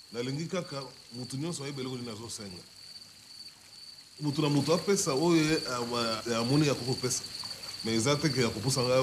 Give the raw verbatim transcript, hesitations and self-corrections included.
nalingi kaka mutu nyonso ayebele koli nazosenga mutu na mutu apesa oyo amoni ya kokopesa mais eza teke ya kopusa ngai